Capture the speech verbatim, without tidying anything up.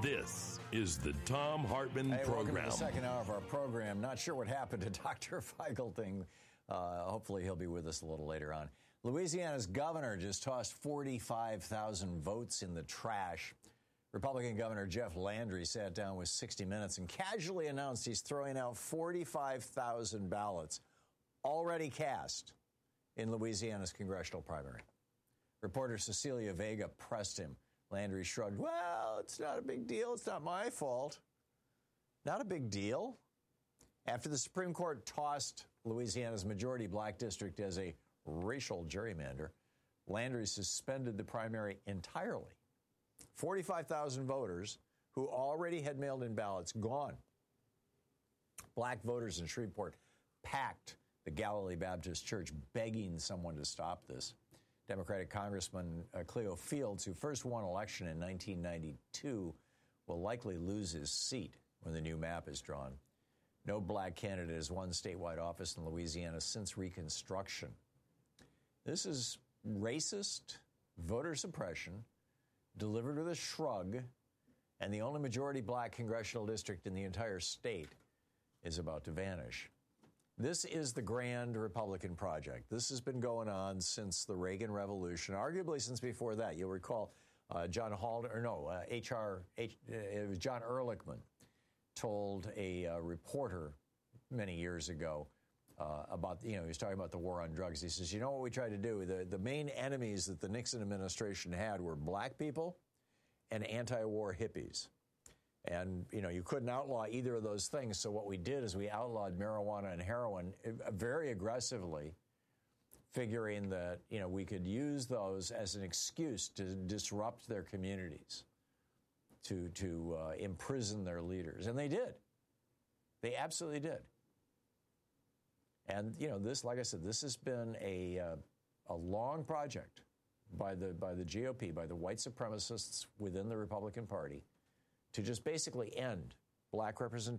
This is the Thom Hartmann hey, Program. Welcome to the second hour of our program. Not sure what happened to Doctor Feigelting. Uh, hopefully he'll be with us a little later on. Louisiana's governor just tossed forty-five thousand votes in the trash. Republican Governor Jeff Landry sat down with sixty minutes and casually announced he's throwing out forty-five thousand ballots already cast in Louisiana's congressional primary. Reporter Cecilia Vega pressed him. Landry shrugged. Well, it's not a big deal. It's not my fault. Not a big deal. After the Supreme Court tossed Louisiana's majority black district as a racial gerrymander, Landry suspended the primary entirely. forty-five thousand voters who already had mailed in ballots gone. Black voters in Shreveport packed the Galilee Baptist Church begging someone to stop this. Democratic Congressman uh, Cleo Fields, who first won election in nineteen ninety-two, will likely lose his seat when the new map is drawn. No black candidate has won statewide office in Louisiana since Reconstruction. This is racist voter suppression delivered with a shrug, and the only majority black congressional district in the entire state is about to vanish. This is the grand Republican project. This has been going on since the Reagan Revolution, arguably since before that. You'll recall uh, John Haldeman, or no, uh, H R, H, uh, it was John Ehrlichman told a uh, reporter many years ago uh, about, you know, he was talking about the war on drugs. He says, you know what we tried to do? The, the main enemies that the Nixon administration had were black people and anti-war hippies. And, you know, you couldn't outlaw either of those things. So what we did is we outlawed marijuana and heroin very aggressively, figuring that, you know, we could use those as an excuse to disrupt their communities, to to uh, imprison their leaders. And they did. They absolutely did. And, you know, this, like I said, this has been a uh, a long project by the by the G O P, by the white supremacists within the Republican Party, to just basically end black representation